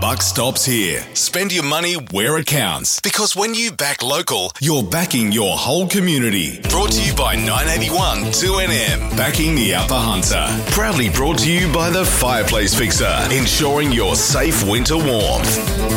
buck stops here. Spend your money where it counts. Because when you back local, you're backing your whole community. Brought to you by 981 2NM. Backing the Upper Hunter. Proudly brought to you by the Fireplace Fixer. Ensuring your safe winter warmth.